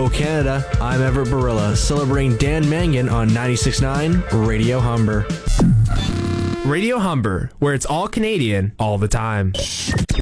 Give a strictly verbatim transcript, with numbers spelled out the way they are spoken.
Hello, Canada. I'm Everett Barilla, celebrating Dan Mangan on ninety-six point nine Radio Humber. Radio Humber, where it's all Canadian all the time.